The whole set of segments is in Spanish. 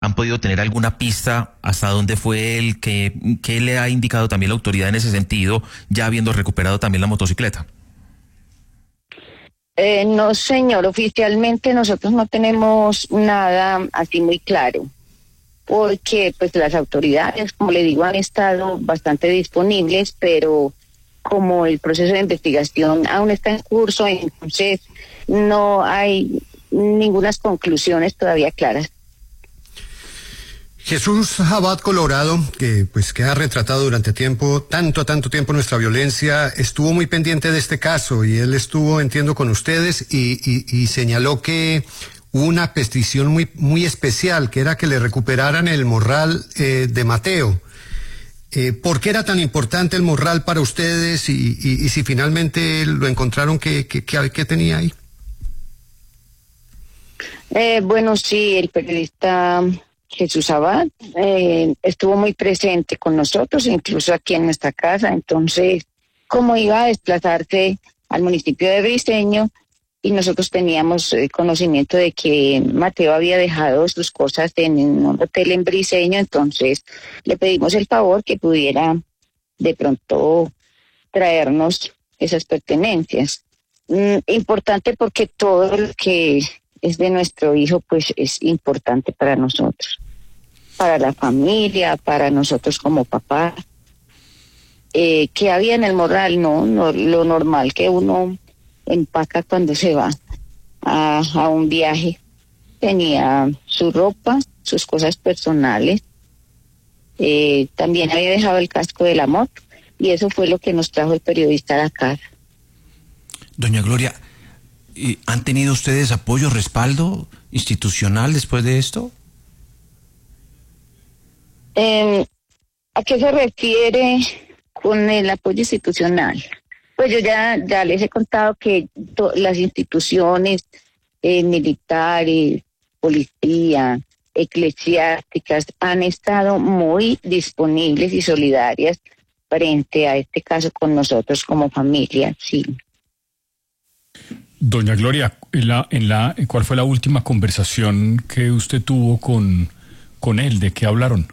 ¿Han podido tener alguna pista hasta dónde fue él? ¿Qué le ha indicado también la autoridad en ese sentido, ya habiendo recuperado también la motocicleta? No, señor, oficialmente nosotros no tenemos nada así muy claro, porque pues las autoridades, como le digo, han estado bastante disponibles, pero como el proceso de investigación aún está en curso, entonces no hay ninguna conclusiones todavía claras. Jesús Abad Colorado, que pues queda retratado durante tanto tiempo nuestra violencia, estuvo muy pendiente de este caso y él estuvo, entiendo, con ustedes y señaló que hubo una petición muy especial, que era que le recuperaran el morral de Mateo. ¿Por qué era tan importante el morral para ustedes y si finalmente lo encontraron, qué tenía ahí? Bueno, sí, el periodista Jesús Abad estuvo muy presente con nosotros, incluso aquí en nuestra casa. Entonces, como iba a desplazarse al municipio de Briceño, y nosotros teníamos conocimiento de que Mateo había dejado sus cosas en un hotel en Briceño, entonces le pedimos el favor que pudiera de pronto traernos esas pertenencias. Importante porque todo lo que es de nuestro hijo pues es importante para nosotros, para la familia, para nosotros como papá. ¿Qué había en el morral? No, lo normal que uno empaca cuando se va a un viaje. Tenía su ropa, sus cosas personales, también había dejado el casco de la moto, y eso fue lo que nos trajo el periodista a la casa. Doña Gloria, ¿han tenido ustedes apoyo, respaldo institucional después de esto? ¿A qué se refiere con el apoyo institucional? Pues yo ya les he contado que las instituciones militares, policía, eclesiásticas han estado muy disponibles y solidarias frente a este caso con nosotros como familia, sí. Doña Gloria, ¿cuál fue la última conversación que usted tuvo con él? ¿De qué hablaron?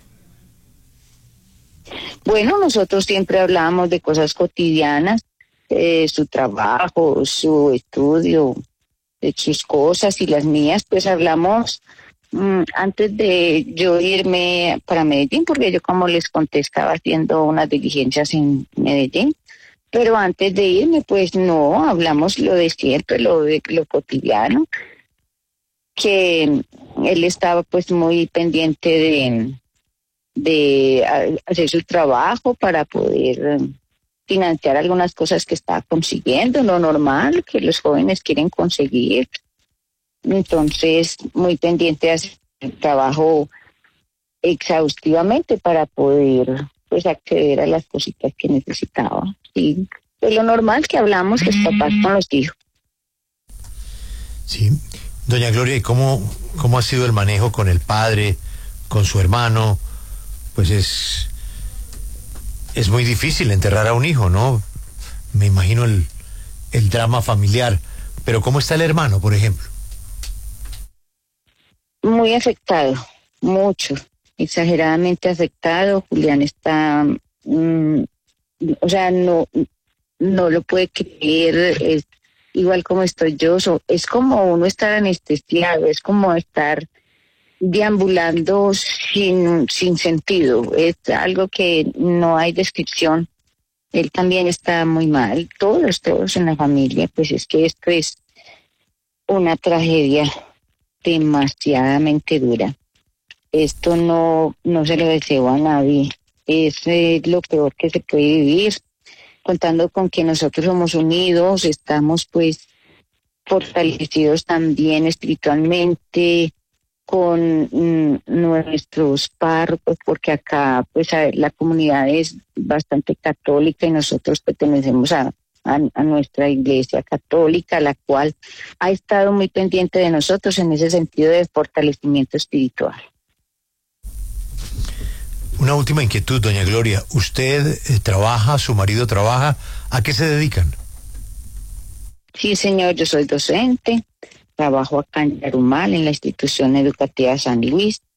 Bueno, nosotros siempre hablábamos de cosas cotidianas, su trabajo, su estudio, de sus cosas y las mías, pues hablamos antes de yo irme para Medellín, porque yo, como les conté, estaba haciendo unas diligencias en Medellín. Pero antes de irme, pues no, hablamos lo de siempre, lo cotidiano, que él estaba pues muy pendiente de hacer su trabajo para poder financiar algunas cosas que estaba consiguiendo, lo normal que los jóvenes quieren conseguir. Entonces, muy pendiente de hacer el trabajo exhaustivamente para poder pues acceder a las cositas que necesitaba. Sí, de lo normal que hablamos los papás con los hijos. Sí, doña Gloria, ¿y cómo ha sido el manejo con el padre, con su hermano? Pues es muy difícil enterrar a un hijo, ¿no? Me imagino el drama familiar. Pero ¿cómo está el hermano, por ejemplo? Muy afectado, mucho, exageradamente afectado. Julián está, o sea, no lo puede creer, es igual como estoy yo. Es como uno estar anestesiado, es como estar deambulando sin sentido. Es algo que no hay descripción. Él también está muy mal, todos en la familia. Pues es que esto es una tragedia demasiadamente dura. Esto no se lo deseo a nadie. Es lo peor que se puede vivir, contando con que nosotros somos unidos, estamos pues fortalecidos también espiritualmente con nuestros párrocos, porque acá pues la comunidad es bastante católica y nosotros pertenecemos a nuestra iglesia católica, la cual ha estado muy pendiente de nosotros en ese sentido de fortalecimiento espiritual. Una última inquietud, doña Gloria. ¿Usted trabaja, su marido trabaja? ¿A qué se dedican? Sí, señor, yo soy docente, trabajo acá en Yarumal, en la institución educativa San Luis.